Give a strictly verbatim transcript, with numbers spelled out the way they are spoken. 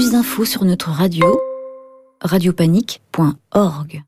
Plus d'infos sur notre radio, radiopanique point org.